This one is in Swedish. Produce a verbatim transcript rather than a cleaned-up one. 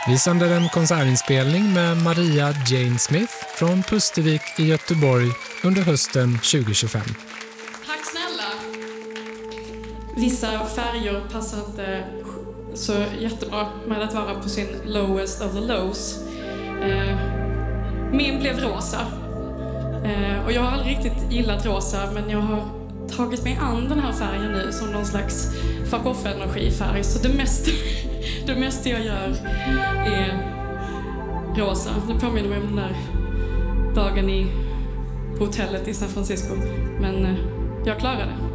Vi sänder en konsertinspelning med Maria Jane Smith från Pustervik i Göteborg under hösten tjugo tjugofem. Tack snälla! Vissa färger passar inte så jättebra med att vara på sin lowest of the lows. Eh, min blev rosa. Eh, och jag har aldrig riktigt gillat rosa, men jag har tagit mig an den här färgen nu som någon slags fuck off-energifärg. Så det mesta, det mesta jag gör är rosa. Det påminner mig om den där dagen i, på hotellet i San Francisco. Men eh, jag klarade det.